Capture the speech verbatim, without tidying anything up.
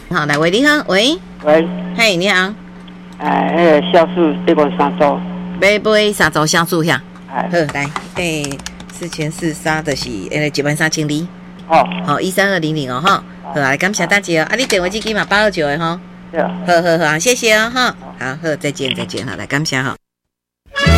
好，来喂，你好，喂， 喂， 嘿，你好， 哎，那个酵素这个三周， 买买三周酵素遐， 哎， 好，来，诶，四千四三就是诶一万三千二， 好， 好，一三二零零哦，哈，好啊，感谢大姐哦，啊，你电话机金嘛八二九的哈， 对啊。 好好好，谢谢哦，哈，好好，再见再见，好，来感谢哈。